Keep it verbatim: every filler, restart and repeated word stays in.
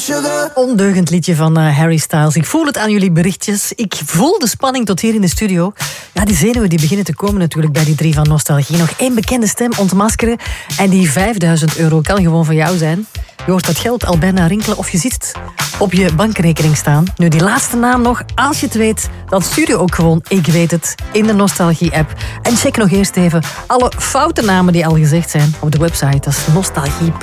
sugar. Ondeugend liedje van uh, Harry Styles. Ik voel het aan jullie berichtjes. Ik voel de spanning tot hier in de studio. Ja, die zenuwen die beginnen te komen natuurlijk bij die drie van Nostalgie. Nog één bekende stem ontmaskeren. En die vijfduizend euro kan gewoon van jou zijn. Je hoort dat geld al bijna rinkelen of je ziet het op je bankrekening staan. Nu, die laatste naam nog. Als je het weet, dan stuur je ook gewoon Ik Weet Het in de Nostalgie-app. En check nog eerst even alle foute namen die al gezegd zijn op de website. Dat is nostalgie punt